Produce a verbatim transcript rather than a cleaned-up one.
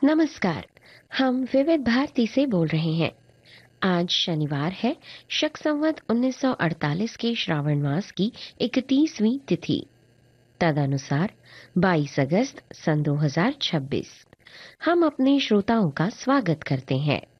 नमस्कार। हम विविध भारती से बोल रहे हैं। आज शनिवार है, शक संवत उन्नीस सौ अड़तालीस के श्रावण मास की इकतीसवीं तिथि। तदनुसार बाईस अगस्त सन दो हज़ार छब्बीस। हम अपने श्रोताओं का स्वागत करते हैं।